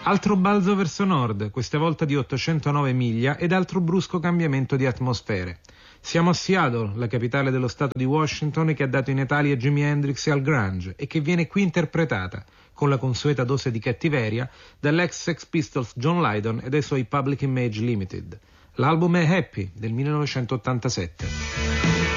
Altro balzo verso nord, questa volta di 809 miglia ed altro brusco cambiamento di atmosfere. Siamo a Seattle, la capitale dello stato di Washington che ha dato i natali a Jimi Hendrix e al grunge e che viene qui interpretata, con la consueta dose di cattiveria, dall'ex Sex Pistols John Lydon e dai suoi Public Image Limited. L'album è Happy del 1987.